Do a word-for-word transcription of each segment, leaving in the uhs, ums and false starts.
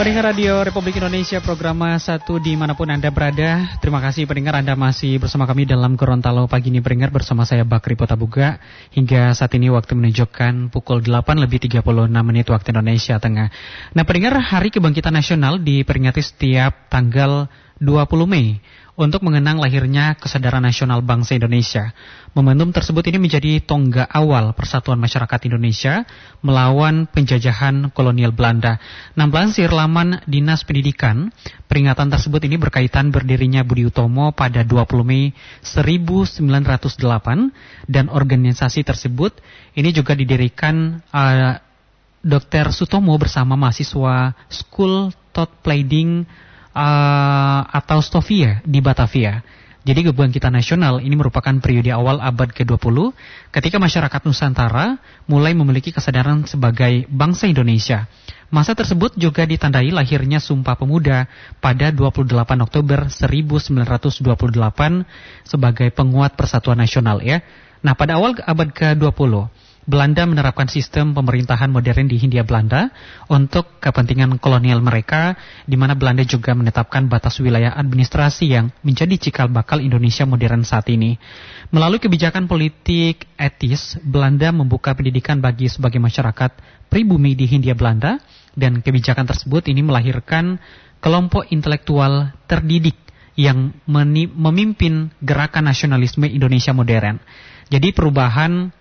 Pendengar Radio Republik Indonesia, program satu dimanapun Anda berada. Terima kasih pendengar, Anda masih bersama kami dalam Gorontalo Pagi ini pendengar, bersama saya Bakri Potabuga. Hingga saat ini waktu menunjukkan pukul delapan lebih tiga puluh enam menit waktu Indonesia Tengah. Nah pendengar, Hari Kebangkitan Nasional diperingati setiap tanggal dua puluh Mei untuk mengenang lahirnya kesadaran nasional bangsa Indonesia. Momentum tersebut ini menjadi tonggak awal persatuan masyarakat Indonesia melawan penjajahan kolonial Belanda. Nah, melansir laman Dinas Pendidikan, peringatan tersebut ini berkaitan berdirinya Budi Utomo pada dua puluh Mei seribu sembilan ratus delapan, dan organisasi tersebut ini juga didirikan uh, Dokter Sutomo bersama mahasiswa School Thought Pleading Uh, atau Stovia di Batavia. Jadi kebangkitan nasional ini merupakan periode awal abad ke dua puluh ketika masyarakat Nusantara mulai memiliki kesadaran sebagai bangsa Indonesia. Masa tersebut juga ditandai lahirnya Sumpah Pemuda pada dua puluh delapan Oktober seribu sembilan ratus dua puluh delapan sebagai penguat persatuan nasional ya. Nah, pada awal abad ke dua puluh Belanda menerapkan sistem pemerintahan modern di Hindia Belanda untuk kepentingan kolonial mereka, di mana Belanda juga menetapkan batas wilayah administrasi yang menjadi cikal bakal Indonesia modern saat ini. Melalui kebijakan politik etis, Belanda membuka pendidikan bagi sebagai masyarakat pribumi di Hindia Belanda, dan kebijakan tersebut ini melahirkan kelompok intelektual terdidik yang memimpin gerakan nasionalisme Indonesia modern. Jadi perubahan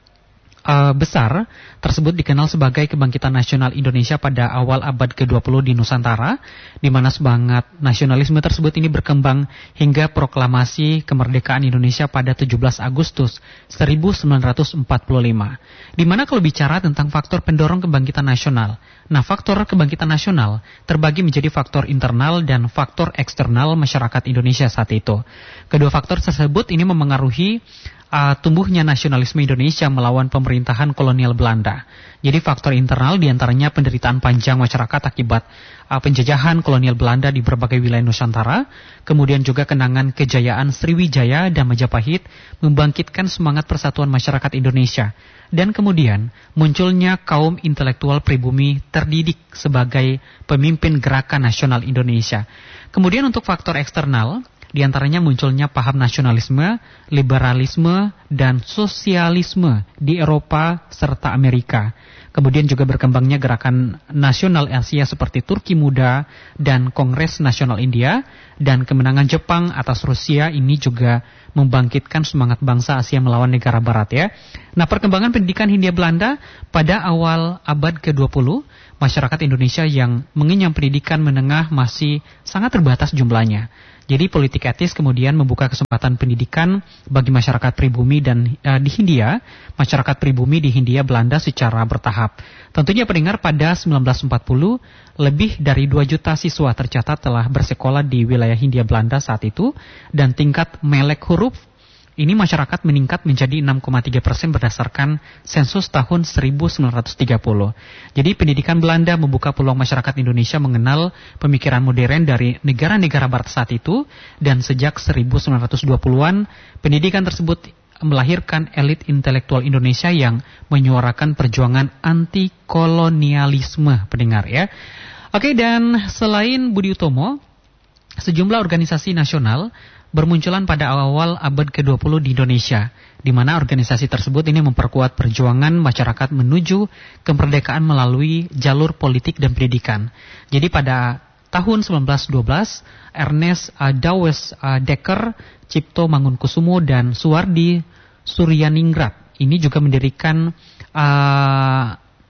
Uh, besar tersebut dikenal sebagai Kebangkitan Nasional Indonesia pada awal abad ke dua puluh di Nusantara, di mana semangat nasionalisme tersebut ini berkembang hingga proklamasi kemerdekaan Indonesia pada tujuh belas Agustus seribu sembilan ratus empat puluh lima. Di mana kalau bicara tentang faktor pendorong kebangkitan nasional, nah faktor kebangkitan nasional terbagi menjadi faktor internal dan faktor eksternal masyarakat Indonesia saat itu. Kedua faktor tersebut ini memengaruhi Uh, tumbuhnya nasionalisme Indonesia melawan pemerintahan kolonial Belanda. Jadi faktor internal diantaranya penderitaan panjang masyarakat akibat uh, penjajahan kolonial Belanda di berbagai wilayah Nusantara. Kemudian juga kenangan kejayaan Sriwijaya dan Majapahit membangkitkan semangat persatuan masyarakat Indonesia. Dan kemudian munculnya kaum intelektual pribumi terdidik sebagai pemimpin gerakan nasional Indonesia. Kemudian untuk faktor eksternal, di antaranya munculnya paham nasionalisme, liberalisme, dan sosialisme di Eropa serta Amerika. Kemudian juga berkembangnya gerakan nasional Asia seperti Turki Muda dan Kongres Nasional India, dan kemenangan Jepang atas Rusia ini juga membangkitkan semangat bangsa Asia melawan negara Barat ya. Nah, perkembangan pendidikan Hindia Belanda pada awal abad ke dua puluh, masyarakat Indonesia yang mengenyam pendidikan menengah masih sangat terbatas jumlahnya. Jadi politik etis kemudian membuka kesempatan pendidikan bagi masyarakat pribumi dan uh, di Hindia, masyarakat pribumi di Hindia Belanda secara bertahap. Tentunya pendengar, pada sembilan belas empat puluh lebih dari dua juta siswa tercatat telah bersekolah di wilayah Hindia Belanda saat itu, dan tingkat melek huruf ini masyarakat meningkat menjadi enam koma tiga persen berdasarkan sensus tahun seribu sembilan ratus tiga puluh. Jadi pendidikan Belanda membuka peluang masyarakat Indonesia mengenal pemikiran modern dari negara-negara barat saat itu, dan sejak seribu sembilan ratus dua puluhan pendidikan tersebut melahirkan elit intelektual Indonesia yang menyuarakan perjuangan anti kolonialisme pendengar ya. Oke, dan selain Budi Utomo, sejumlah organisasi nasional bermunculan pada awal abad ke dua puluh di Indonesia, di mana organisasi tersebut ini memperkuat perjuangan masyarakat menuju kemerdekaan melalui jalur politik dan pendidikan. Jadi pada tahun sembilan belas dua belas, Ernest uh, Dawes uh, Dekker, Cipto Mangunkusumo, dan Suwardi Suryaningrat ini juga mendirikan uh,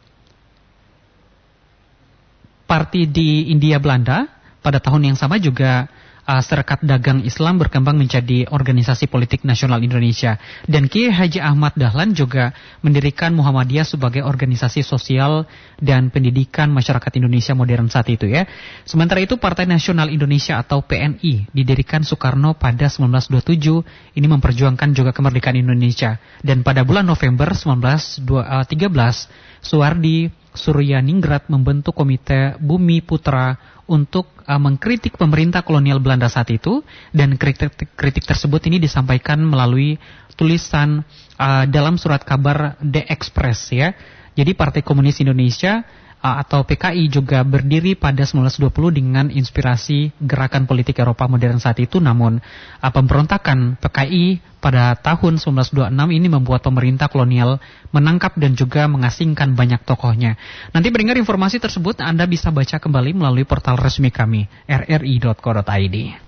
parti di Hindia Belanda. Pada tahun yang sama juga Uh, Serikat Dagang Islam berkembang menjadi organisasi politik nasional Indonesia, dan Kiai Haji Ahmad Dahlan juga mendirikan Muhammadiyah sebagai organisasi sosial dan pendidikan masyarakat Indonesia modern saat itu ya. Sementara itu Partai Nasional Indonesia atau P N I didirikan Soekarno pada sembilan belas dua puluh tujuh, ini memperjuangkan juga kemerdekaan Indonesia, dan pada bulan November sembilan belas tiga belas Suwardi Suryaningrat membentuk Komite Bumi Putra untuk uh, mengkritik pemerintah kolonial Belanda saat itu, dan kritik, kritik tersebut ini disampaikan melalui tulisan uh, dalam surat kabar The Express ya. Jadi Partai Komunis Indonesia atau P K I juga berdiri pada sembilan belas dua puluh dengan inspirasi gerakan politik Eropa modern saat itu. Namun uh, pemberontakan P K I pada tahun sembilan belas dua puluh enam ini membuat pemerintah kolonial menangkap dan juga mengasingkan banyak tokohnya. Nanti mendengar informasi tersebut Anda bisa baca kembali melalui portal resmi kami r r i dot co dot i d.